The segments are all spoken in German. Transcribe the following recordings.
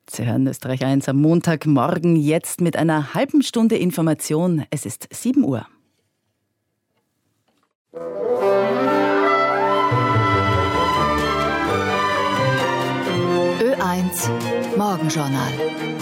Sie hören Österreich 1 am Montagmorgen, jetzt mit einer halben Stunde Information. Es ist 7 Uhr. Ö1 Morgenjournal.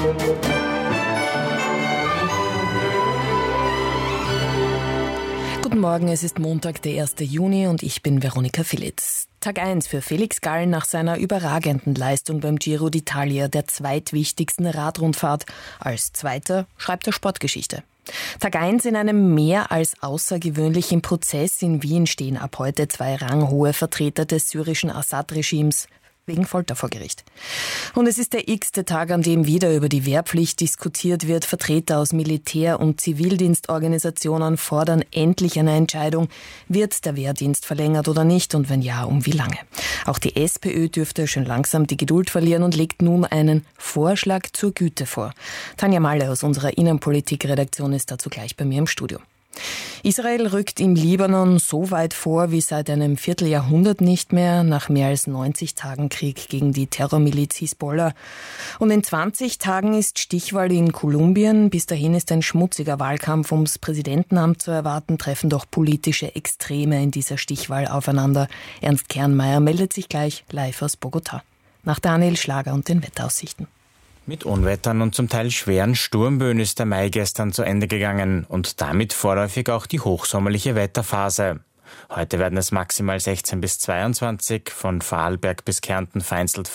Guten Morgen, es ist Montag, der 1. Juni und ich bin Veronika Philitz. Tag 1 für Felix Gall nach seiner überragenden Leistung beim Giro d'Italia, der zweitwichtigsten Radrundfahrt. Als Zweiter schreibt er Sportgeschichte. Tag 1 in einem mehr als außergewöhnlichen Prozess. In Wien stehen ab heute 2 ranghohe Vertreter des syrischen Assad-Regimes wegen Folter vor Gericht. Und es ist der x-te Tag, an dem wieder über die Wehrpflicht diskutiert wird. Vertreter aus Militär- und Zivildienstorganisationen fordern endlich eine Entscheidung. Wird der Wehrdienst verlängert oder nicht? Und wenn ja, um wie lange? Auch die SPÖ dürfte schon langsam die Geduld verlieren und legt nun einen Vorschlag zur Güte vor. Tanja Malle aus unserer Innenpolitik-Redaktion ist dazu gleich bei mir im Studio. Israel rückt im Libanon so weit vor wie seit einem Vierteljahrhundert nicht mehr, nach mehr als 90 Tagen Krieg gegen die Terrormiliz Hisbollah. Und in 20 Tagen ist Stichwahl in Kolumbien. Bis dahin ist ein schmutziger Wahlkampf ums Präsidentenamt zu erwarten, treffen doch politische Extreme in dieser Stichwahl aufeinander. Ernst Kernmeier meldet sich gleich live aus Bogotá. Nach Daniel Schlager und den Wetteraussichten. Mit Unwettern und zum Teil schweren Sturmböen ist der Mai gestern zu Ende gegangen und damit vorläufig auch die hochsommerliche Wetterphase. Heute werden es maximal 16 bis 22, von Vorarlberg bis Kärnten vereinzelt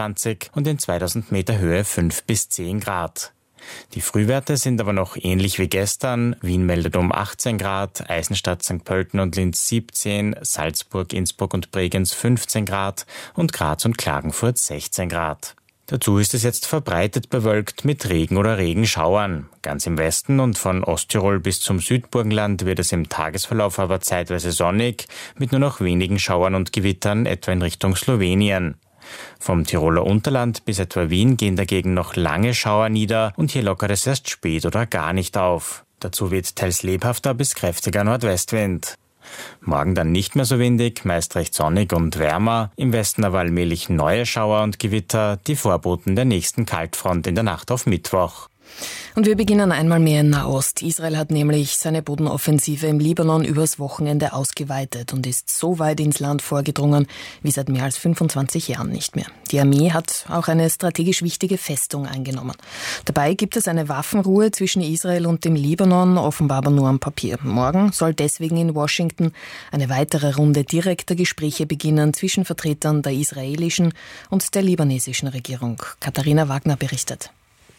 25 und in 2000 Meter Höhe 5 bis 10 Grad. Die Frühwerte sind aber noch ähnlich wie gestern. Wien meldet um 18 Grad, Eisenstadt, St. Pölten und Linz 17, Salzburg, Innsbruck und Bregenz 15 Grad und Graz und Klagenfurt 16 Grad. Dazu ist es jetzt verbreitet bewölkt mit Regen oder Regenschauern. Ganz im Westen und von Osttirol bis zum Südburgenland wird es im Tagesverlauf aber zeitweise sonnig, mit nur noch wenigen Schauern und Gewittern, etwa in Richtung Slowenien. Vom Tiroler Unterland bis etwa Wien gehen dagegen noch lange Schauer nieder und hier lockert es erst spät oder gar nicht auf. Dazu weht teils lebhafter bis kräftiger Nordwestwind. Morgen dann nicht mehr so windig, meist recht sonnig und wärmer, im Westen aber allmählich neue Schauer und Gewitter, die Vorboten der nächsten Kaltfront in der Nacht auf Mittwoch. Und wir beginnen einmal mehr in Nahost. Israel hat nämlich seine Bodenoffensive im Libanon übers Wochenende ausgeweitet und ist so weit ins Land vorgedrungen wie seit mehr als 25 Jahren nicht mehr. Die Armee hat auch eine strategisch wichtige Festung eingenommen. Dabei gibt es eine Waffenruhe zwischen Israel und dem Libanon, offenbar aber nur am Papier. Morgen soll deswegen in Washington eine weitere Runde direkter Gespräche beginnen zwischen Vertretern der israelischen und der libanesischen Regierung. Katharina Wagner berichtet.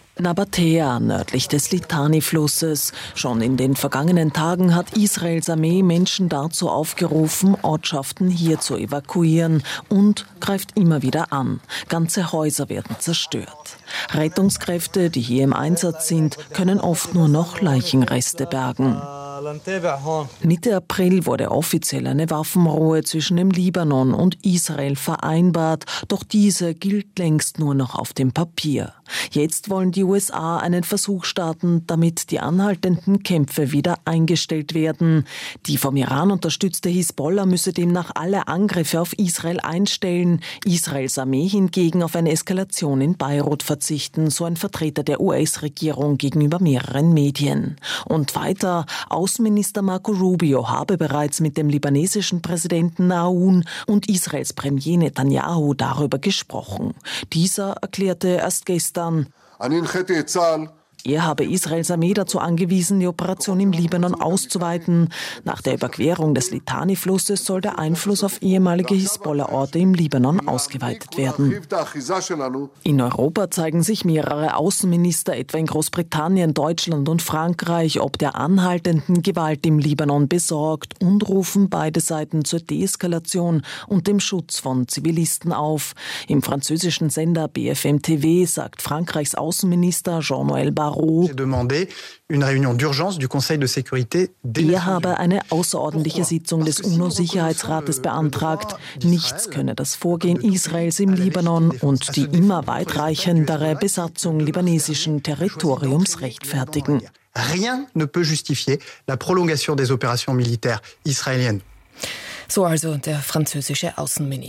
Nabatea, nördlich des Litani-Flusses. Schon in den vergangenen Tagen hat Israels Armee Menschen dazu aufgerufen, Ortschaften hier zu evakuieren und greift immer wieder an. Ganze Häuser werden zerstört. Rettungskräfte, die hier im Einsatz sind, können oft nur noch Leichenreste bergen. Mitte April wurde offiziell eine Waffenruhe zwischen dem Libanon und Israel vereinbart, doch diese gilt längst nur noch auf dem Papier. Jetzt wollen die USA einen Versuch starten, damit die anhaltenden Kämpfe wieder eingestellt werden. Die vom Iran unterstützte Hisbollah müsse demnach alle Angriffe auf Israel einstellen, Israels Armee hingegen auf eine Eskalation in Beirut verzichten, so ein Vertreter der US-Regierung gegenüber mehreren Medien. Und weiter, Außenminister Marco Rubio habe bereits mit dem libanesischen Präsidenten Aoun und Israels Premier Netanyahu darüber gesprochen. Dieser erklärte erst gestern, er habe Israels Armee dazu angewiesen, die Operation im Libanon auszuweiten. Nach der Überquerung des Litani-Flusses soll der Einfluss auf ehemalige Hisbollah-Orte im Libanon ausgeweitet werden. In Europa zeigen sich mehrere Außenminister, etwa in Großbritannien, Deutschland und Frankreich, ob der anhaltenden Gewalt im Libanon besorgt und rufen beide Seiten zur Deeskalation und dem Schutz von Zivilisten auf. Im französischen Sender BFM TV sagt Frankreichs Außenminister Jean-Noël Barrot, er habe eine außerordentliche Sitzung des UNO-Sicherheitsrates beantragt. Nichts könne das Vorgehen Israels im Libanon und die immer weitreichendere Besatzung libanesischen Territoriums rechtfertigen. Rien ne peut justifier la prolongation des opérations militaires israéliennes. So also der französische Außenminister.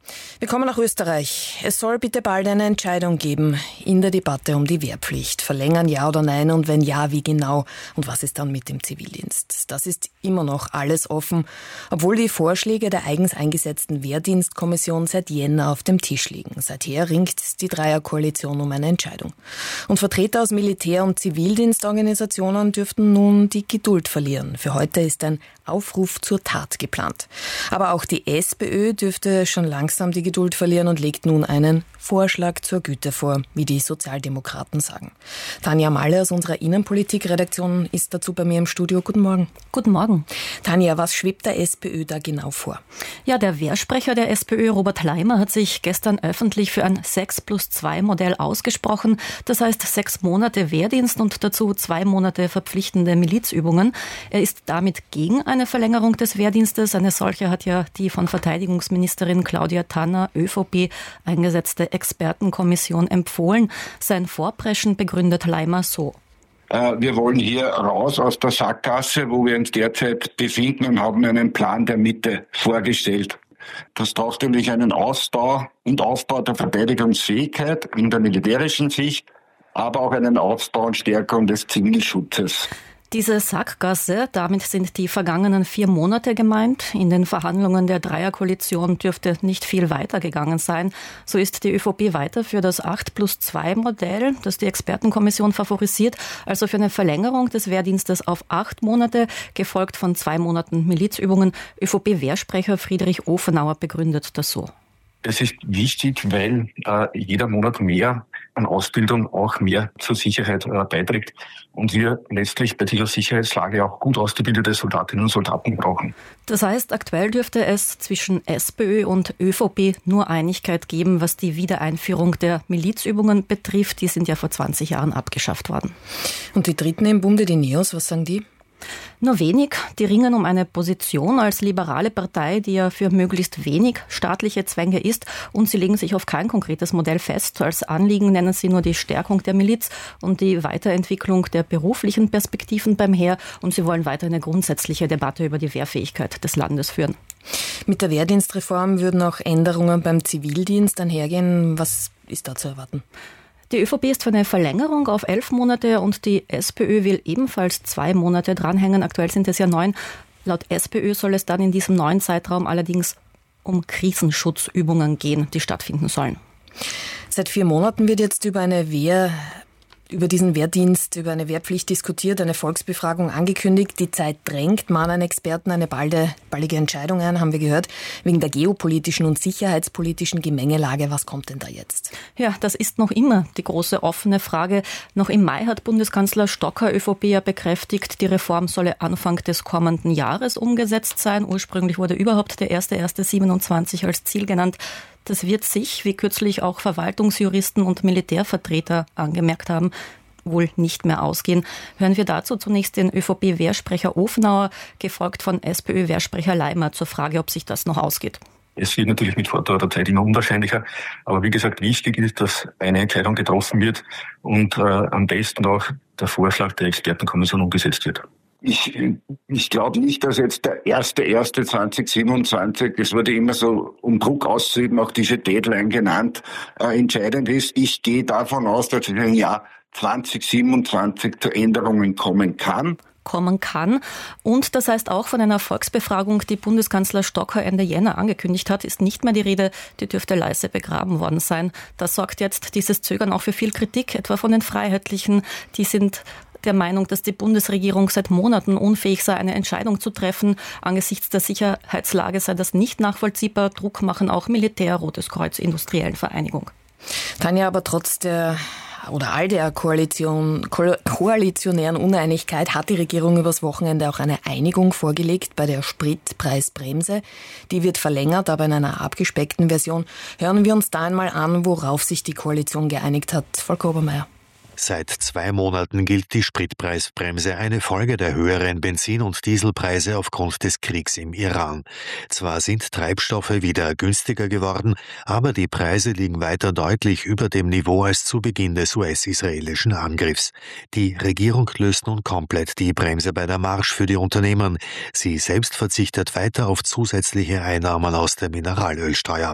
Wir kommen nach Österreich. Es soll bitte bald eine Entscheidung geben in der Debatte um die Wehrpflicht. Verlängern, ja oder nein? Und wenn ja, wie genau? Und was ist dann mit dem Zivildienst? Das ist immer noch alles offen, obwohl die Vorschläge der eigens eingesetzten Wehrdienstkommission seit Jänner auf dem Tisch liegen. Seither ringt die Dreierkoalition um eine Entscheidung. Und Vertreter aus Militär- und Zivildienstorganisationen dürften nun die Geduld verlieren. Für heute ist ein Aufruf zur Tat geplant. Aber auch die SPÖ dürfte schon langsam die Geduld verlieren und legt nun einen Vorschlag zur Güte vor, wie die Sozialdemokraten sagen. Tanja Malle aus unserer Innenpolitik-Redaktion ist dazu bei mir im Studio. Guten Morgen. Guten Morgen. Tanja, was schwebt der SPÖ da genau vor? Ja, der Wehrsprecher der SPÖ, Robert Laimer, hat sich gestern öffentlich für ein 6+2-Modell ausgesprochen. Das heißt 6 Monate Wehrdienst und dazu 2 Monate verpflichtende Milizübungen. Er ist damit gegen eine Verlängerung des Wehrdienstes. Eine solche hat ja die von Verteidigungsministerin Claudia Tanner, ÖVP, eingesetzte Expertenkommission empfohlen. Sein Vorpreschen begründet Laimer so. Wir wollen hier raus aus der Sackgasse, wo wir uns derzeit befinden, und haben einen Plan der Mitte vorgestellt. Das braucht nämlich einen Ausbau und Aufbau der Verteidigungsfähigkeit in der militärischen Sicht, aber auch einen Ausbau und Stärkung des Zivilschutzes. Diese Sackgasse, damit sind die vergangenen 4 Monate gemeint. In den Verhandlungen der Dreierkoalition dürfte nicht viel weitergegangen sein. So ist die ÖVP weiter für das 8+2-Modell, das die Expertenkommission favorisiert, also für eine Verlängerung des Wehrdienstes auf 8 Monate, gefolgt von 2 Monaten Milizübungen. ÖVP-Wehrsprecher Friedrich Ofenauer begründet das so. Das ist wichtig, weil jeder Monat mehr an Ausbildung auch mehr zur Sicherheit beiträgt und wir letztlich bei dieser Sicherheitslage auch gut ausgebildete Soldatinnen und Soldaten brauchen. Das heißt, aktuell dürfte es zwischen SPÖ und ÖVP nur Einigkeit geben, was die Wiedereinführung der Milizübungen betrifft. Die sind ja vor 20 Jahren abgeschafft worden. Und die Dritten im Bunde, die Neos, was sagen die? Nur wenig. Die ringen um eine Position als liberale Partei, die ja für möglichst wenig staatliche Zwänge ist. Und sie legen sich auf kein konkretes Modell fest. Als Anliegen nennen sie nur die Stärkung der Miliz und die Weiterentwicklung der beruflichen Perspektiven beim Heer. Und sie wollen weiter eine grundsätzliche Debatte über die Wehrfähigkeit des Landes führen. Mit der Wehrdienstreform würden auch Änderungen beim Zivildienst einhergehen. Was ist da zu erwarten? Die ÖVP ist für eine Verlängerung auf 11 Monate und die SPÖ will ebenfalls 2 Monate dranhängen. Aktuell sind es ja 9. Laut SPÖ soll es dann in diesem neuen Zeitraum allerdings um Krisenschutzübungen gehen, die stattfinden sollen. Seit 4 Monaten wird jetzt über diesen Wehrdienst, über eine Wehrpflicht diskutiert, eine Volksbefragung angekündigt. Die Zeit drängt, mahnen Experten eine baldige Entscheidung ein, haben wir gehört, wegen der geopolitischen und sicherheitspolitischen Gemengelage. Was kommt denn da jetzt? Ja, das ist noch immer die große offene Frage. Noch im Mai hat Bundeskanzler Stocker ÖVP ja bekräftigt, die Reform solle Anfang des kommenden Jahres umgesetzt sein. Ursprünglich wurde überhaupt der 1.1.27 als Ziel genannt. Das wird sich, wie kürzlich auch Verwaltungsjuristen und Militärvertreter angemerkt haben, wohl nicht mehr ausgehen. Hören wir dazu zunächst den ÖVP-Wehrsprecher Ofenauer, gefolgt von SPÖ-Wehrsprecher Laimer zur Frage, ob sich das noch ausgeht. Es wird natürlich mit Fortdauer der Zeit immer unwahrscheinlicher, aber wie gesagt, wichtig ist, dass eine Entscheidung getroffen wird und am besten auch der Vorschlag der Expertenkommission umgesetzt wird. Ich glaube nicht, dass jetzt der 1.1.2027, es wurde immer so, um Druck auszuüben, auch diese Deadline genannt, entscheidend ist. Ich gehe davon aus, dass es im Jahr 2027 zu Änderungen kommen kann. Und das heißt auch von einer Volksbefragung, die Bundeskanzler Stocker Ende Jänner angekündigt hat, ist nicht mehr die Rede, die dürfte leise begraben worden sein. Das sorgt jetzt dieses Zögern auch für viel Kritik, etwa von den Freiheitlichen. Die sind der Meinung, dass die Bundesregierung seit Monaten unfähig sei, eine Entscheidung zu treffen. Angesichts der Sicherheitslage sei das nicht nachvollziehbar. Druck machen auch Militär, Rotes Kreuz, Industriellen Vereinigung. Tanja, aber trotz all der koalitionären Uneinigkeit hat die Regierung übers Wochenende auch eine Einigung vorgelegt bei der Spritpreisbremse. Die wird verlängert, aber in einer abgespeckten Version. Hören wir uns da einmal an, worauf sich die Koalition geeinigt hat. Volker Obermeier. Seit 2 Monaten gilt die Spritpreisbremse, eine Folge der höheren Benzin- und Dieselpreise aufgrund des Kriegs im Iran. Zwar sind Treibstoffe wieder günstiger geworden, aber die Preise liegen weiter deutlich über dem Niveau als zu Beginn des US-israelischen Angriffs. Die Regierung löst nun komplett die Bremse bei der Marge für die Unternehmen. Sie selbst verzichtet weiter auf zusätzliche Einnahmen aus der Mineralölsteuer.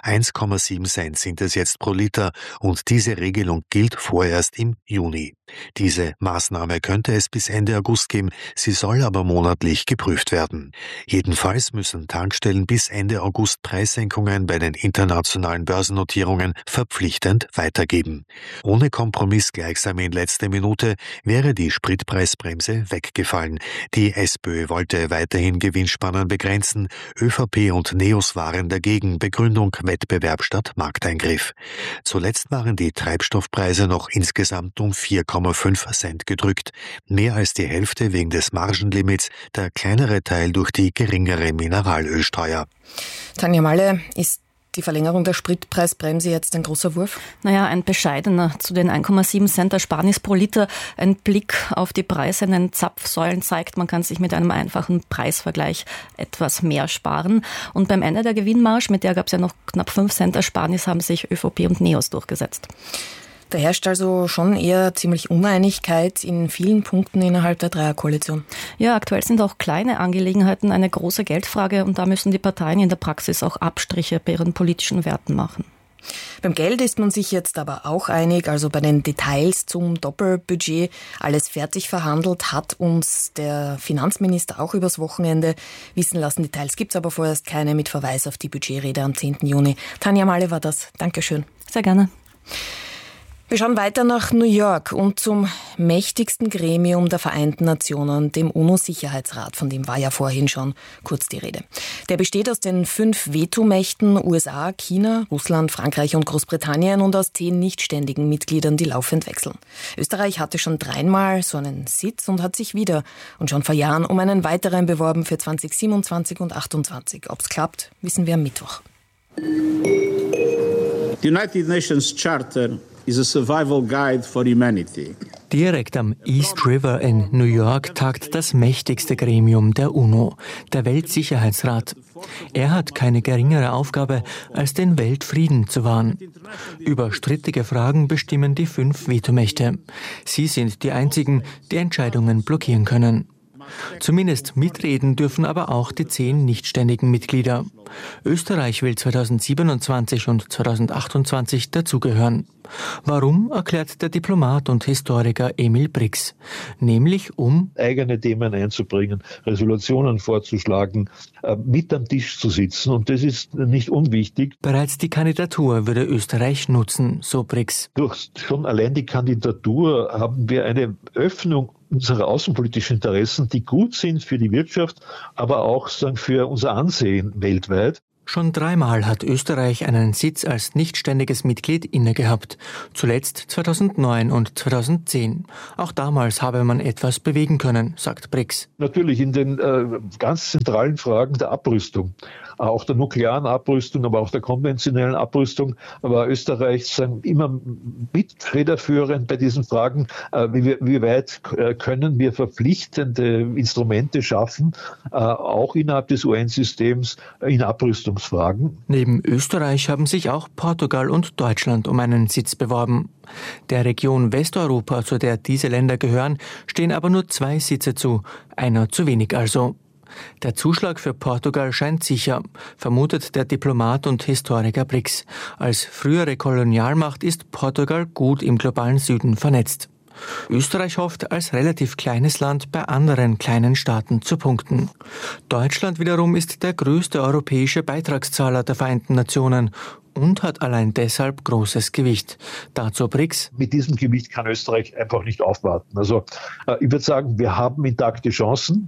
1,7 Cent sind es jetzt pro Liter und diese Regelung gilt vorerst im Juni. Diese Maßnahme könnte es bis Ende August geben, sie soll aber monatlich geprüft werden. Jedenfalls müssen Tankstellen bis Ende August Preissenkungen bei den internationalen Börsennotierungen verpflichtend weitergeben. Ohne Kompromiss gleichsam in letzter Minute wäre die Spritpreisbremse weggefallen. Die SPÖ wollte weiterhin Gewinnspannen begrenzen, ÖVP und NEOS waren dagegen, Begründung Wettbewerb statt Markteingriff. Zuletzt waren die Treibstoffpreise noch insgesamt um 4,5 Cent gedrückt, mehr als die Hälfte wegen des Margenlimits, der kleinere Teil durch die geringere Mineralölsteuer. Tanja Malle, ist die Verlängerung der Spritpreisbremse jetzt ein großer Wurf? Naja, ein bescheidener. Zu den 1,7 Cent Ersparnis pro Liter. Ein Blick auf die Preise in den Zapfsäulen zeigt, man kann sich mit einem einfachen Preisvergleich etwas mehr sparen. Und beim Ende der Gewinnmarge, mit der gab es ja noch knapp 5 Cent Ersparnis, haben sich ÖVP und NEOS durchgesetzt. Da herrscht also schon eher ziemlich Uneinigkeit in vielen Punkten innerhalb der Dreierkoalition. Ja, aktuell sind auch kleine Angelegenheiten eine große Geldfrage und da müssen die Parteien in der Praxis auch Abstriche bei ihren politischen Werten machen. Beim Geld ist man sich jetzt aber auch einig, also bei den Details zum Doppelbudget. Alles fertig verhandelt hat uns der Finanzminister auch übers Wochenende wissen lassen. Details gibt's aber vorerst keine, mit Verweis auf die Budgetrede am 10. Juni. Tanja Malle war das. Dankeschön. Sehr gerne. Wir schauen weiter nach New York und zum mächtigsten Gremium der Vereinten Nationen, dem UNO-Sicherheitsrat, von dem war ja vorhin schon kurz die Rede. Der besteht aus den 5 Vetomächten USA, China, Russland, Frankreich und Großbritannien und aus 10 nichtständigen Mitgliedern, die laufend wechseln. Österreich hatte schon 3-mal so einen Sitz und hat sich wieder und schon vor Jahren um einen weiteren beworben für 2027 und 2028. Ob's klappt, wissen wir am Mittwoch. The United Nations Charter is a survival guide for humanity. Direkt am East River in New York tagt das mächtigste Gremium der UNO, der Weltsicherheitsrat. Er hat keine geringere Aufgabe, als den Weltfrieden zu wahren. Über strittige Fragen bestimmen die 5 Vetomächte. Sie sind die einzigen, die Entscheidungen blockieren können. Zumindest mitreden dürfen aber auch die 10 nichtständigen Mitglieder. Österreich will 2027 und 2028 dazugehören. Warum, erklärt der Diplomat und Historiker Emil Brix. Nämlich um eigene Themen einzubringen, Resolutionen vorzuschlagen, mit am Tisch zu sitzen. Und das ist nicht unwichtig. Bereits die Kandidatur würde Österreich nutzen, so Brix. Durch schon allein die Kandidatur haben wir eine Öffnung unserer außenpolitischen Interessen, die gut sind für die Wirtschaft, aber auch für unser Ansehen weltweit. Schon 3-mal hat Österreich einen Sitz als nichtständiges Mitglied innegehabt. Zuletzt 2009 und 2010. Auch damals habe man etwas bewegen können, sagt Brix. Natürlich in den ganz zentralen Fragen der Abrüstung. Auch der nuklearen Abrüstung, aber auch der konventionellen Abrüstung, war Österreich immer mit federführend bei diesen Fragen, wie weit können wir verpflichtende Instrumente schaffen, auch innerhalb des UN-Systems in Abrüstungsfragen. Neben Österreich haben sich auch Portugal und Deutschland um einen Sitz beworben. Der Region Westeuropa, zu der diese Länder gehören, stehen aber nur 2 Sitze zu, einer zu wenig also. Der Zuschlag für Portugal scheint sicher, vermutet der Diplomat und Historiker Brix. Als frühere Kolonialmacht ist Portugal gut im globalen Süden vernetzt. Österreich hofft, als relativ kleines Land bei anderen kleinen Staaten zu punkten. Deutschland wiederum ist der größte europäische Beitragszahler der Vereinten Nationen und hat allein deshalb großes Gewicht. Dazu Brix. Mit diesem Gewicht kann Österreich einfach nicht aufwarten. Also ich würde sagen, wir haben intakte Chancen.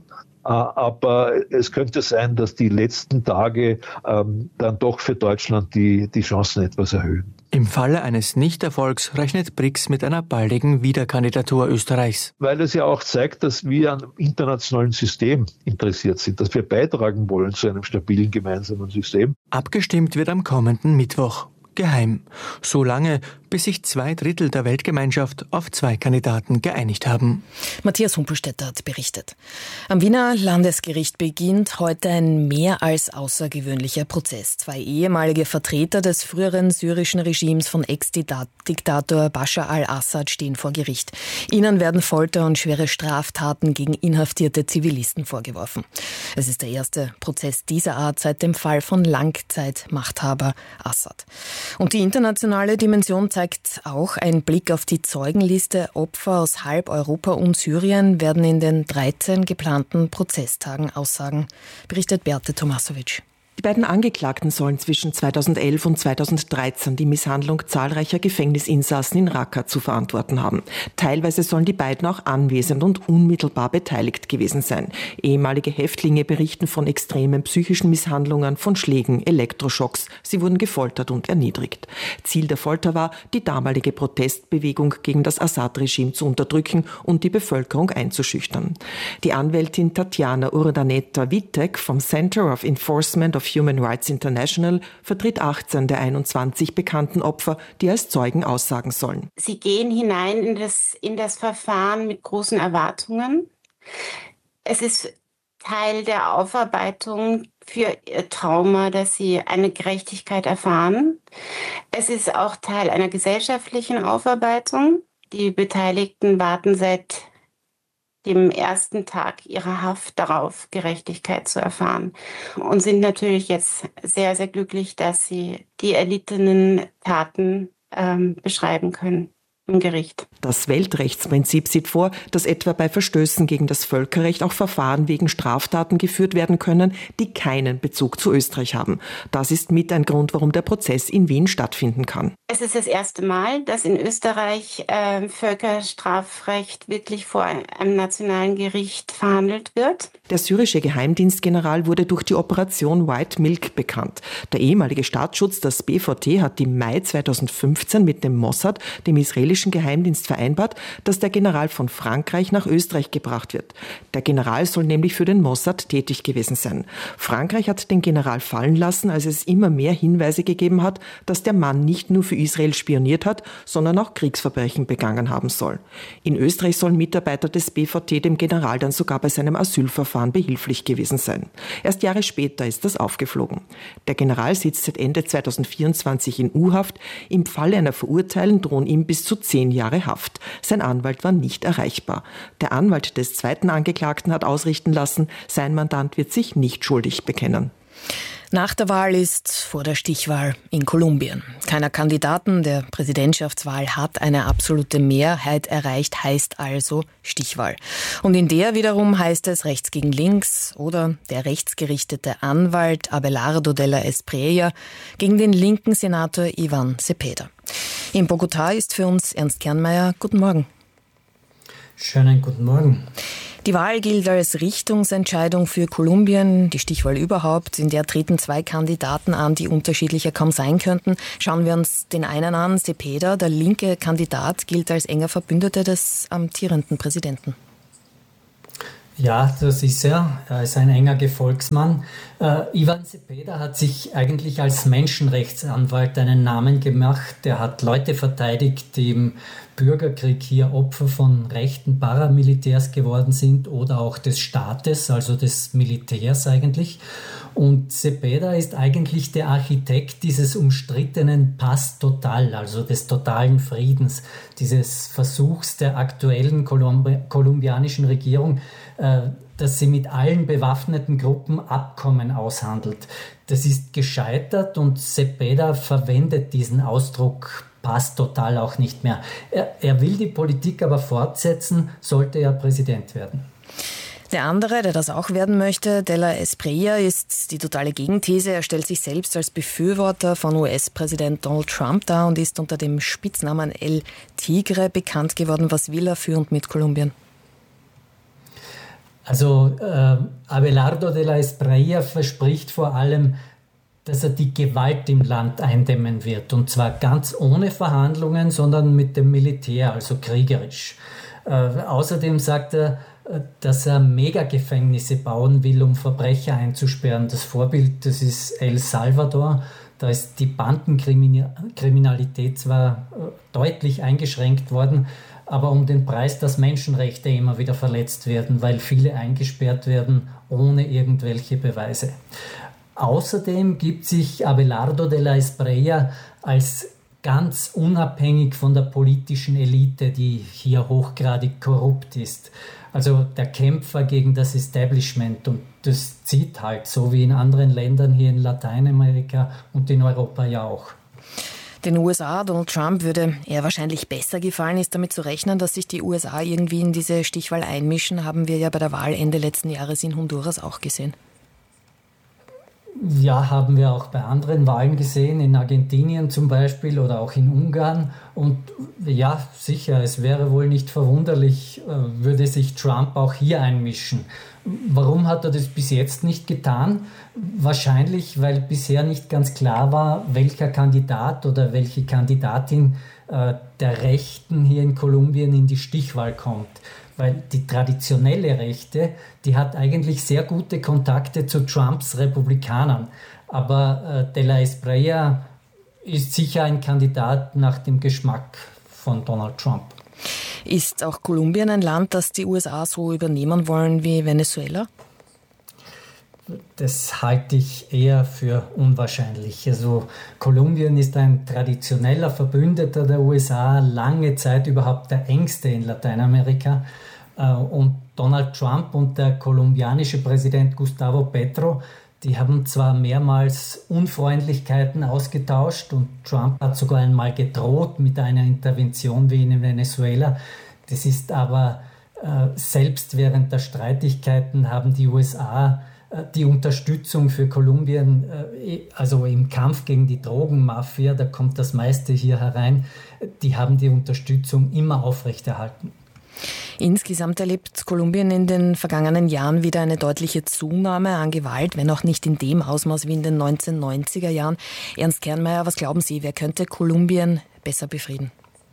Aber es könnte sein, dass die letzten Tage dann doch für Deutschland die Chancen etwas erhöhen. Im Falle eines Nichterfolgs rechnet Brix mit einer baldigen Wiederkandidatur Österreichs. Weil es ja auch zeigt, dass wir an internationalen System interessiert sind, dass wir beitragen wollen zu einem stabilen gemeinsamen System. Abgestimmt wird am kommenden Mittwoch. Geheim. So lange, bis sich 2/3 der Weltgemeinschaft auf 2 Kandidaten geeinigt haben. Matthias Humpelstädter hat berichtet. Am Wiener Landesgericht beginnt heute ein mehr als außergewöhnlicher Prozess. 2 ehemalige Vertreter des früheren syrischen Regimes von Ex-Diktator Bashar al-Assad stehen vor Gericht. Ihnen werden Folter und schwere Straftaten gegen inhaftierte Zivilisten vorgeworfen. Es ist der erste Prozess dieser Art seit dem Fall von Langzeitmachthaber Assad. Und die internationale Dimension zeigt auch, ein Blick auf die Zeugenliste. Opfer aus halb Europa und Syrien werden in den 13 geplanten Prozesstagen aussagen, berichtet Beate Tomasovic. Die beiden Angeklagten sollen zwischen 2011 und 2013 die Misshandlung zahlreicher Gefängnisinsassen in Raqqa zu verantworten haben. Teilweise sollen die beiden auch anwesend und unmittelbar beteiligt gewesen sein. Ehemalige Häftlinge berichten von extremen psychischen Misshandlungen, von Schlägen, Elektroschocks. Sie wurden gefoltert und erniedrigt. Ziel der Folter war, die damalige Protestbewegung gegen das Assad-Regime zu unterdrücken und die Bevölkerung einzuschüchtern. Die Anwältin Tatjana Urdaneta-Wittek vom Center of Enforcement of Human Rights International vertritt 18 der 21 bekannten Opfer, die als Zeugen aussagen sollen. Sie gehen hinein in das Verfahren mit großen Erwartungen. Es ist Teil der Aufarbeitung für ihr Trauma, dass sie eine Gerechtigkeit erfahren. Es ist auch Teil einer gesellschaftlichen Aufarbeitung. Die Beteiligten warten seit dem ersten Tag ihrer Haft darauf, Gerechtigkeit zu erfahren. Und sind natürlich jetzt sehr, sehr glücklich, dass sie die erlittenen Taten beschreiben können im Gericht. Das Weltrechtsprinzip sieht vor, dass etwa bei Verstößen gegen das Völkerrecht auch Verfahren wegen Straftaten geführt werden können, die keinen Bezug zu Österreich haben. Das ist mit ein Grund, warum der Prozess in Wien stattfinden kann. Es ist das erste Mal, dass in Österreich Völkerstrafrecht wirklich vor einem nationalen Gericht verhandelt wird. Der syrische Geheimdienstgeneral wurde durch die Operation White Milk bekannt. Der ehemalige Staatsschutz, das BVT, hat im Mai 2015 mit dem Mossad, dem israelischen Geheimdienst, vereinbart, dass der General von Frankreich nach Österreich gebracht wird. Der General soll nämlich für den Mossad tätig gewesen sein. Frankreich hat den General fallen lassen, als es immer mehr Hinweise gegeben hat, dass der Mann nicht nur für Israel spioniert hat, sondern auch Kriegsverbrechen begangen haben soll. In Österreich sollen Mitarbeiter des BVT dem General dann sogar bei seinem Asylverfahren behilflich gewesen sein. Erst Jahre später ist das aufgeflogen. Der General sitzt seit Ende 2024 in U-Haft. Im Falle einer Verurteilung drohen ihm bis zu 10 Jahre Haft. Sein Anwalt war nicht erreichbar. Der Anwalt des zweiten Angeklagten hat ausrichten lassen, sein Mandant wird sich nicht schuldig bekennen. Nach der Wahl ist vor der Stichwahl in Kolumbien. Keiner Kandidaten der Präsidentschaftswahl hat eine absolute Mehrheit erreicht, heißt also Stichwahl. Und in der wiederum heißt es rechts gegen links oder der rechtsgerichtete Anwalt Abelardo de la Espriella gegen den linken Senator Iván Cepeda. In Bogotá ist für uns Ernst Kernmeier. Guten Morgen. Schönen guten Morgen. Die Wahl gilt als Richtungsentscheidung für Kolumbien, die Stichwahl überhaupt. In der treten 2 Kandidaten an, die unterschiedlicher kaum sein könnten. Schauen wir uns den einen an. Cepeda, der linke Kandidat, gilt als enger Verbündeter des amtierenden Präsidenten. Ja, das ist er. Er ist ein enger Gefolgsmann. Iván Cepeda hat sich eigentlich als Menschenrechtsanwalt einen Namen gemacht. Er hat Leute verteidigt, die im Bürgerkrieg hier Opfer von rechten Paramilitärs geworden sind oder auch des Staates, also des Militärs eigentlich. Und Cepeda ist eigentlich der Architekt dieses umstrittenen Paz Total, also des totalen Friedens, dieses Versuchs der aktuellen kolumbianischen Regierung, dass sie mit allen bewaffneten Gruppen Abkommen aushandelt. Das ist gescheitert und Cepeda verwendet diesen Ausdruck Paz Total auch nicht mehr. Er will die Politik aber fortsetzen, sollte er Präsident werden. Der andere, der das auch werden möchte, de la Espriella, ist die totale Gegenthese. Er stellt sich selbst als Befürworter von US-Präsident Donald Trump dar und ist unter dem Spitznamen El Tigre bekannt geworden. Was will er für und mit Kolumbien? Also Abelardo de la Espriella verspricht vor allem, dass er die Gewalt im Land eindämmen wird. Und zwar ganz ohne Verhandlungen, sondern mit dem Militär, also kriegerisch. Außerdem sagt er, dass er Megagefängnisse bauen will, um Verbrecher einzusperren. Das Vorbild, das ist El Salvador. Da ist die Bandenkriminalität zwar deutlich eingeschränkt worden, aber um den Preis, dass Menschenrechte immer wieder verletzt werden, weil viele eingesperrt werden ohne irgendwelche Beweise. Außerdem gibt sich Abelardo de la Espriella als ganz unabhängig von der politischen Elite, die hier hochgradig korrupt ist. Also der Kämpfer gegen das Establishment, und das zieht halt, so wie in anderen Ländern hier in Lateinamerika und in Europa ja auch. Den USA, Donald Trump, würde eher wahrscheinlich besser gefallen, ist damit zu rechnen, dass sich die USA irgendwie in diese Stichwahl einmischen, haben wir ja bei der Wahl Ende letzten Jahres in Honduras auch gesehen. Ja, haben wir auch bei anderen Wahlen gesehen, in Argentinien zum Beispiel oder auch in Ungarn. Und ja, sicher, es wäre wohl nicht verwunderlich, würde sich Trump auch hier einmischen. Warum hat er das bis jetzt nicht getan? Wahrscheinlich, weil bisher nicht ganz klar war, welcher Kandidat oder welche Kandidatin der Rechten hier in Kolumbien in die Stichwahl kommt. Weil die traditionelle Rechte, die hat eigentlich sehr gute Kontakte zu Trumps Republikanern. Aber de la Espriella ist sicher ein Kandidat nach dem Geschmack von Donald Trump. Ist auch Kolumbien ein Land, das die USA so übernehmen wollen wie Venezuela? Das halte ich eher für unwahrscheinlich. Also Kolumbien ist ein traditioneller Verbündeter der USA, lange Zeit überhaupt der engste in Lateinamerika. Und Donald Trump und der kolumbianische Präsident Gustavo Petro, die haben zwar mehrmals Unfreundlichkeiten ausgetauscht und Trump hat sogar einmal gedroht mit einer Intervention wie in Venezuela. Das ist aber selbst während der Streitigkeiten haben die USA die Unterstützung für Kolumbien, also im Kampf gegen die Drogenmafia, da kommt das meiste hier herein, die haben die Unterstützung immer aufrechterhalten. Insgesamt erlebt Kolumbien in den vergangenen Jahren wieder eine deutliche Zunahme an Gewalt, wenn auch nicht in dem Ausmaß wie in den 1990er Jahren. Ernst Kernmeier, was glauben Sie, wer könnte Kolumbien besser befrieden?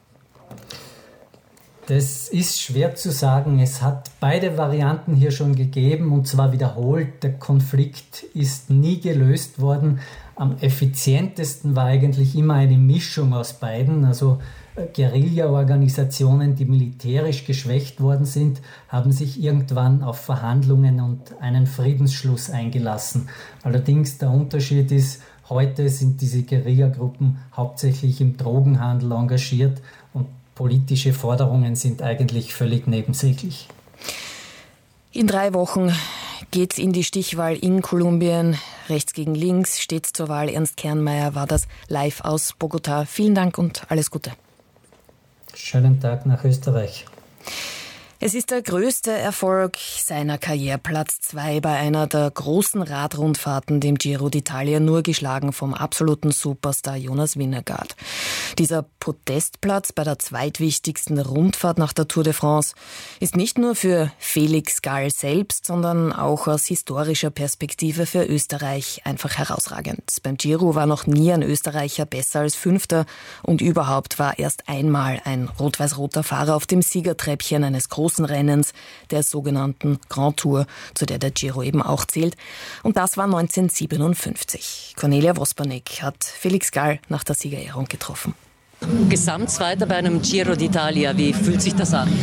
Das ist schwer zu sagen. Es hat beide Varianten hier schon gegeben und zwar wiederholt. Der Konflikt ist nie gelöst worden. Am effizientesten war eigentlich immer eine Mischung aus beiden. Also Guerilla-Organisationen, die militärisch geschwächt worden sind, haben sich irgendwann auf Verhandlungen und einen Friedensschluss eingelassen. Allerdings der Unterschied ist, heute sind diese Guerilla-Gruppen hauptsächlich im Drogenhandel engagiert und politische Forderungen sind eigentlich völlig nebensächlich. In 3 Wochen geht's in die Stichwahl in Kolumbien. Rechts gegen links steht zur Wahl. Ernst Kernmeier war das live aus Bogotá. Vielen Dank und alles Gute. Schönen Tag nach Österreich. Es ist der größte Erfolg seiner Karriere, Platz 2 bei einer der großen Radrundfahrten, dem Giro d'Italia, nur geschlagen vom absoluten Superstar Jonas Vingegaard. Dieser Podestplatz bei der zweitwichtigsten Rundfahrt nach der Tour de France ist nicht nur für Felix Gall selbst, sondern auch aus historischer Perspektive für Österreich einfach herausragend. Beim Giro war noch nie ein Österreicher besser als Fünfter und überhaupt war erst einmal ein rot-weiß-roter Fahrer auf dem Siegertreppchen eines großen Rennens, der sogenannten Grand Tour, zu der Giro eben auch zählt. Und das war 1957. Cornelia Wospernik hat Felix Gall nach der Siegerehrung getroffen. Gesamtzweiter bei einem Giro d'Italia, wie fühlt sich das an?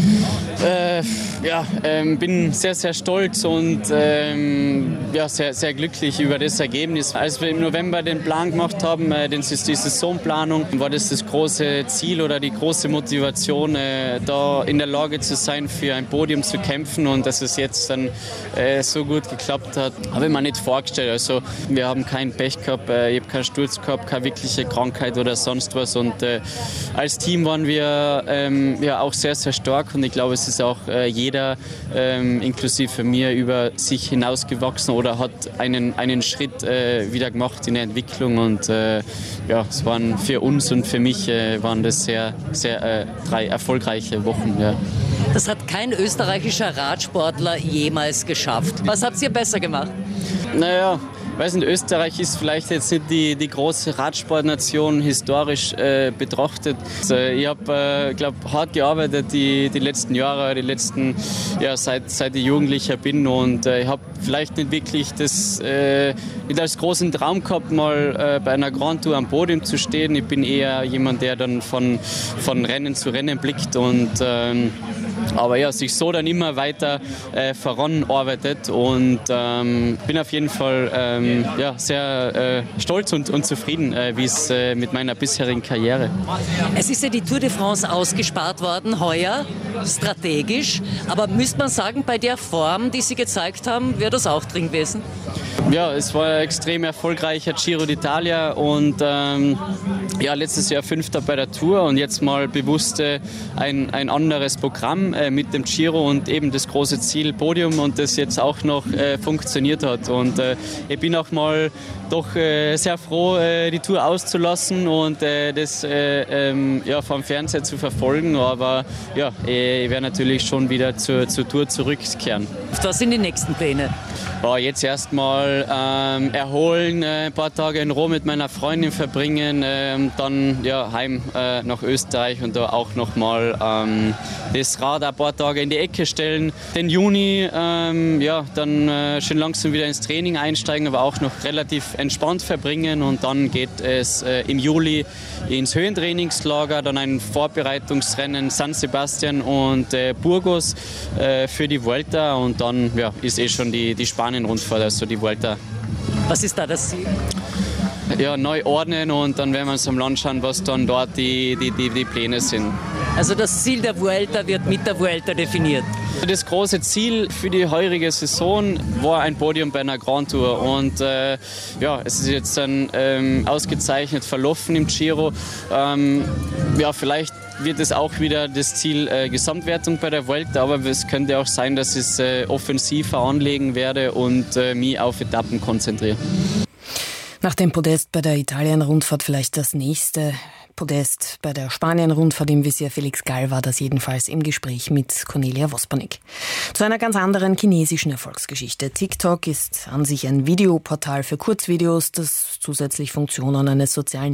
Bin sehr, sehr stolz und sehr, sehr glücklich über das Ergebnis. Als wir im November den Plan gemacht haben, die Saisonplanung, war das große Ziel oder die große Motivation, da in der Lage zu sein, für ein Podium zu kämpfen, und dass es jetzt dann so gut geklappt hat, habe ich mir nicht vorgestellt. Also wir haben keinen Pech gehabt, ich habe keinen Sturz gehabt, keine wirkliche Krankheit oder sonst was, und als Team waren wir auch sehr, sehr stark, und ich glaube, es ist auch jeder, inklusive mir, über sich hinausgewachsen oder hat einen Schritt wieder gemacht in der Entwicklung, und es waren für uns und für mich waren das sehr, sehr 3 erfolgreiche Wochen. Ja. Das hat kein österreichischer Radsportler jemals geschafft. Was habt ihr besser gemacht? Naja, weiß nicht, Österreich ist vielleicht jetzt nicht die große Radsportnation historisch betrachtet. Also ich habe, hart gearbeitet die letzten Jahre, seit ich Jugendlicher bin, und ich habe vielleicht nicht wirklich nicht als großen Traum gehabt, mal bei einer Grand Tour am Podium zu stehen. Ich bin eher jemand, der dann von Rennen zu Rennen blickt und aber ja, sich so dann immer weiter voranarbeitet, und bin auf jeden Fall sehr stolz und zufrieden, wie es mit meiner bisherigen Karriere. Es ist ja die Tour de France ausgespart worden, heuer, strategisch, aber müsste man sagen, bei der Form, die Sie gezeigt haben, wäre das auch drin gewesen? Ja, es war ein extrem erfolgreicher Giro d'Italia und letztes Jahr 5. bei der Tour und jetzt mal bewusst ein anderes Programm mit dem Giro und eben das große Ziel Podium, und das jetzt auch noch funktioniert hat. Und ich bin auch mal doch sehr froh, die Tour auszulassen und das vom Fernseher zu verfolgen, aber ja, ich werde natürlich schon wieder zur Tour zurückkehren. Was sind die nächsten Pläne? Jetzt erstmal erholen, ein paar Tage in Rom mit meiner Freundin verbringen, dann heim nach Österreich und da auch nochmal das Rad ein paar Tage in die Ecke stellen. Den Juni dann schön langsam wieder ins Training einsteigen, aber auch noch relativ entspannt verbringen, und dann geht es im Juli ins Höhentrainingslager, dann ein Vorbereitungsrennen San Sebastian und Burgos für die Vuelta, und dann ist schon die Spanien-Rundfahrt, also die Vuelta. Was ist da das Ziel? Ja, neu ordnen, und dann werden wir uns am Land schauen, was dann dort die Pläne sind. Also das Ziel der Vuelta wird mit der Vuelta definiert? Das große Ziel für die heurige Saison war ein Podium bei einer Grand Tour, und es ist jetzt dann ausgezeichnet verlaufen im Giro. Vielleicht wird es auch wieder das Ziel Gesamtwertung bei der Vuelta, aber es könnte auch sein, dass ich es offensiver anlegen werde und mich auf Etappen konzentriere. Nach dem Podest bei der Italien-Rundfahrt vielleicht das nächste Podest bei der Spanien-Rundfahrt. Im Visier Felix Gall war das jedenfalls im Gespräch mit Cornelia Vospanik. Zu einer ganz anderen chinesischen Erfolgsgeschichte. TikTok ist an sich ein Videoportal für Kurzvideos, das zusätzlich Funktionen eines sozialen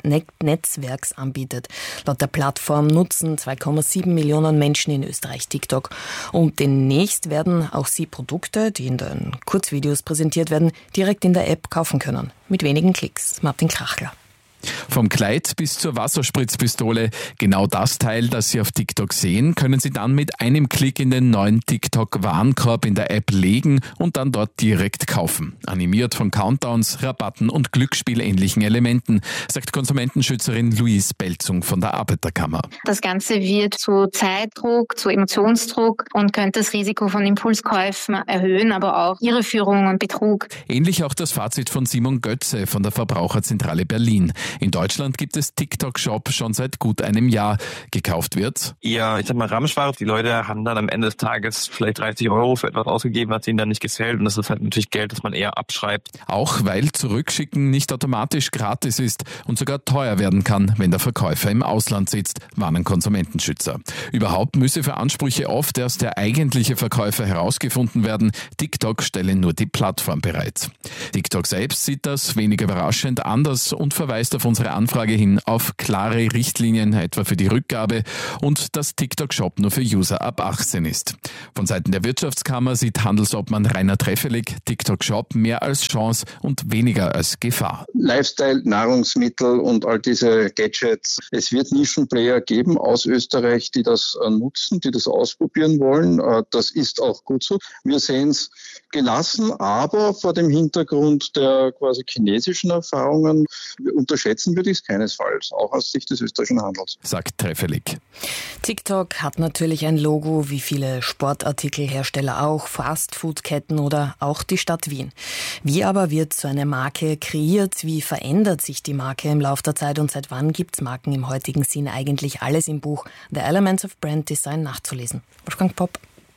Netzwerks anbietet. Laut der Plattform nutzen 2,7 Millionen Menschen in Österreich TikTok. Und demnächst werden auch sie Produkte, die in den Kurzvideos präsentiert werden, direkt in der App kaufen können. Mit wenigen Klicks. Martin Krachler. Vom Kleid bis zur Wasserspritzpistole, genau das Teil, das Sie auf TikTok sehen, können Sie dann mit einem Klick in den neuen TikTok-Warenkorb in der App legen und dann dort direkt kaufen. Animiert von Countdowns, Rabatten und glücksspielähnlichen Elementen, sagt Konsumentenschützerin Louise Belzung von der Arbeiterkammer. Das Ganze wird zu Zeitdruck, zu Emotionsdruck und könnte das Risiko von Impulskäufen erhöhen, aber auch Irreführung und Betrug. Ähnlich auch das Fazit von Simon Götze von der Verbraucherzentrale Berlin. In Deutschland gibt es TikTok-Shop schon seit gut einem Jahr. Gekauft wird ja, ich sag mal, Ramschware. Die Leute haben dann am Ende des Tages vielleicht 30 € für etwas ausgegeben, was ihnen dann nicht gefällt. Und das ist halt natürlich Geld, das man eher abschreibt. Auch weil Zurückschicken nicht automatisch gratis ist und sogar teuer werden kann, wenn der Verkäufer im Ausland sitzt, warnen Konsumentenschützer. Überhaupt müsse für Ansprüche oft erst der eigentliche Verkäufer herausgefunden werden. TikTok stelle nur die Plattform bereit. TikTok selbst sieht das wenig überraschend anders und verweist auf unsere Anfrage hin auf klare Richtlinien, etwa für die Rückgabe, und dass TikTok-Shop nur für User ab 18 ist. Von Seiten der Wirtschaftskammer sieht Handelsobmann Rainer Treffelig TikTok-Shop mehr als Chance und weniger als Gefahr. Lifestyle, Nahrungsmittel und all diese Gadgets. Es wird Nischenplayer geben aus Österreich, die das nutzen, die das ausprobieren wollen. Das ist auch gut so. Wir sehen es gelassen, aber vor dem Hintergrund der quasi chinesischen Erfahrungen unterschätzen würde ich es keinesfalls, auch aus Sicht des österreichischen Handels. Sagt Treffelig. TikTok hat natürlich ein Logo, wie viele Sportartikelhersteller auch, Fastfood-Ketten oder auch die Stadt Wien. Wie aber wird so eine Marke kreiert? Wie verändert sich die Marke im Laufe der Zeit und seit wann gibt es Marken im heutigen Sinn? Eigentlich alles im Buch The Elements of Brand Design nachzulesen. Wolfgang Popp.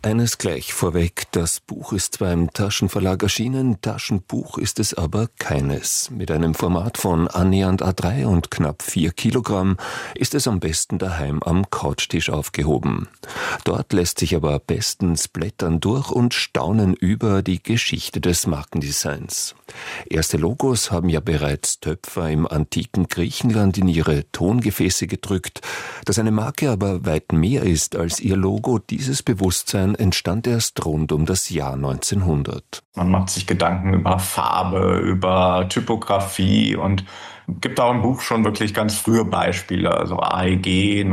Eines gleich vorweg, das Buch ist zwar im Taschenverlag erschienen, Taschenbuch ist es aber keines. Mit einem Format von annähernd A3 und knapp 4 Kilogramm ist es am besten daheim am Couchtisch aufgehoben. Dort lässt sich aber bestens blättern durch und staunen über die Geschichte des Markendesigns. Erste Logos haben ja bereits Töpfer im antiken Griechenland in ihre Tongefäße gedrückt. Dass eine Marke aber weit mehr ist als ihr Logo, dieses Bewusstsein entstand erst rund um das Jahr 1900. Man macht sich Gedanken über Farbe, über Typografie und gibt auch im Buch schon wirklich ganz frühe Beispiele, also AEG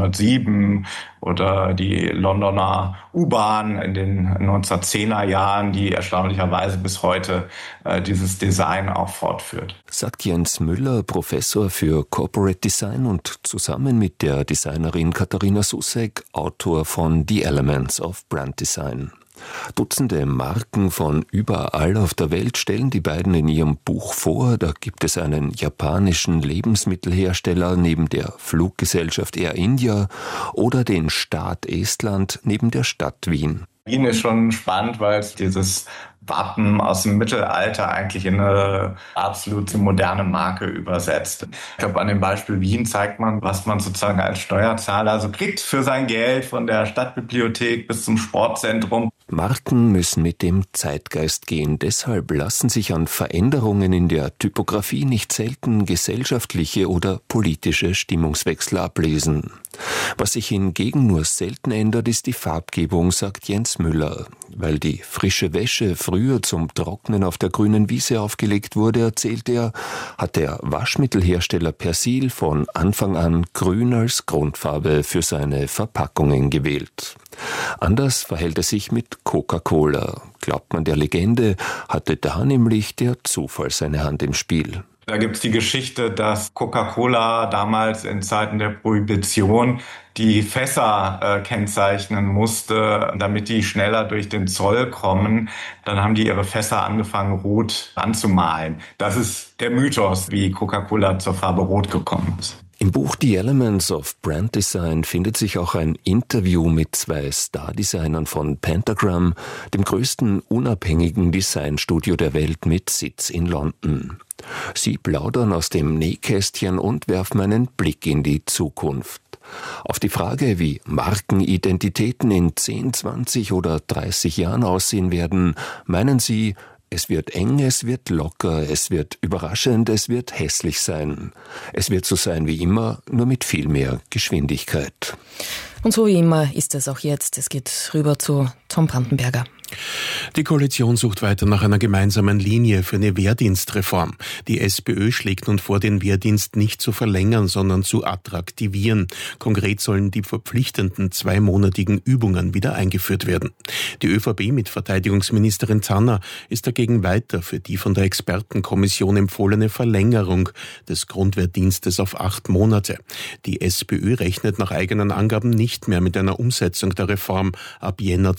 1907 oder die Londoner U-Bahn in den 1910er Jahren, die erstaunlicherweise bis heute dieses Design auch fortführt. Sagt Jens Müller, Professor für Corporate Design und zusammen mit der Designerin Katharina Susek Autor von The Elements of Brand Design. Dutzende Marken von überall auf der Welt stellen die beiden in ihrem Buch vor. Da gibt es einen japanischen Lebensmittelhersteller neben der Fluggesellschaft Air India oder den Staat Estland neben der Stadt Wien. Wien ist schon spannend, weil es dieses Wappen aus dem Mittelalter eigentlich in eine absolute moderne Marke übersetzt. Ich glaube, an dem Beispiel Wien zeigt man, was man sozusagen als Steuerzahler so kriegt für sein Geld, von der Stadtbibliothek bis zum Sportzentrum. Marken müssen mit dem Zeitgeist gehen. Deshalb lassen sich an Veränderungen in der Typografie nicht selten gesellschaftliche oder politische Stimmungswechsel ablesen. Was sich hingegen nur selten ändert, ist die Farbgebung, sagt Jens Müller. Weil die frische Wäsche früher zum Trocknen auf der grünen Wiese aufgelegt wurde, erzählt er, hat der Waschmittelhersteller Persil von Anfang an grün als Grundfarbe für seine Verpackungen gewählt. Anders verhält es sich mit Coca-Cola. Glaubt man der Legende, hatte da nämlich der Zufall seine Hand im Spiel. Da gibt es die Geschichte, dass Coca-Cola damals in Zeiten der Prohibition die Fässer kennzeichnen musste, damit die schneller durch den Zoll kommen. Dann haben die ihre Fässer angefangen, rot anzumalen. Das ist der Mythos, wie Coca-Cola zur Farbe Rot gekommen ist. Im Buch The Elements of Brand Design findet sich auch ein Interview mit 2 Star-Designern von Pentagram, dem größten unabhängigen Designstudio der Welt mit Sitz in London. Sie plaudern aus dem Nähkästchen und werfen einen Blick in die Zukunft. Auf die Frage, wie Markenidentitäten in 10, 20 oder 30 Jahren aussehen werden, meinen sie, es wird eng, es wird locker, es wird überraschend, es wird hässlich sein. Es wird so sein wie immer, nur mit viel mehr Geschwindigkeit. Und so wie immer ist es auch jetzt. Es geht rüber zu Tom Brandenberger. Die Koalition sucht weiter nach einer gemeinsamen Linie für eine Wehrdienstreform. Die SPÖ schlägt nun vor, den Wehrdienst nicht zu verlängern, sondern zu attraktivieren. Konkret sollen die verpflichtenden 2-monatigen Übungen wieder eingeführt werden. Die ÖVP mit Verteidigungsministerin Zanner ist dagegen weiter für die von der Expertenkommission empfohlene Verlängerung des Grundwehrdienstes auf 8 Monate. Die SPÖ rechnet nach eigenen Angaben nicht mehr mit einer Umsetzung der Reform ab Jänner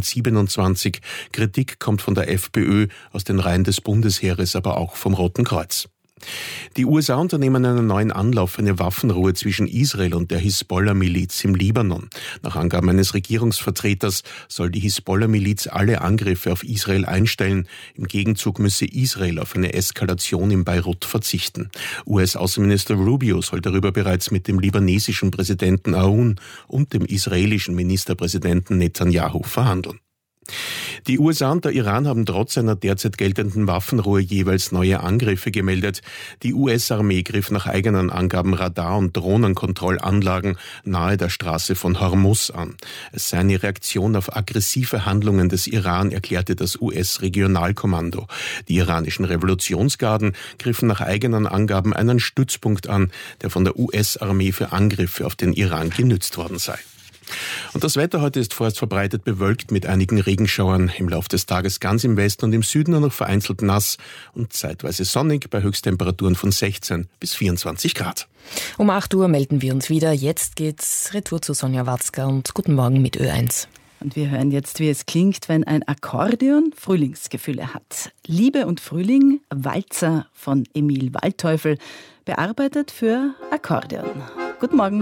2027. Kritik kommt von der FPÖ, aus den Reihen des Bundesheeres, aber auch vom Roten Kreuz. Die USA unternehmen einen neuen Anlauf für eine Waffenruhe zwischen Israel und der Hisbollah-Miliz im Libanon. Nach Angaben eines Regierungsvertreters soll die Hisbollah-Miliz alle Angriffe auf Israel einstellen. Im Gegenzug müsse Israel auf eine Eskalation in Beirut verzichten. US-Außenminister Rubio soll darüber bereits mit dem libanesischen Präsidenten Aoun und dem israelischen Ministerpräsidenten Netanyahu verhandeln. Die USA und der Iran haben trotz einer derzeit geltenden Waffenruhe jeweils neue Angriffe gemeldet. Die US-Armee griff nach eigenen Angaben Radar- und Drohnenkontrollanlagen nahe der Straße von Hormuz an. Es sei eine Reaktion auf aggressive Handlungen des Iran, erklärte das US-Regionalkommando. Die iranischen Revolutionsgarden griffen nach eigenen Angaben einen Stützpunkt an, der von der US-Armee für Angriffe auf den Iran genützt worden sei. Und das Wetter heute ist vorerst verbreitet bewölkt mit einigen Regenschauern. Im Laufe des Tages ganz im Westen und im Süden nur noch vereinzelt nass und zeitweise sonnig bei Höchsttemperaturen von 16 bis 24 Grad. Um 8 Uhr melden wir uns wieder. Jetzt geht's retour zu Sonja Watzka und guten Morgen mit Ö1. Und wir hören jetzt, wie es klingt, wenn ein Akkordeon Frühlingsgefühle hat. Liebe und Frühling, Walzer von Emil Waldteufel, bearbeitet für Akkordeon. Guten Morgen.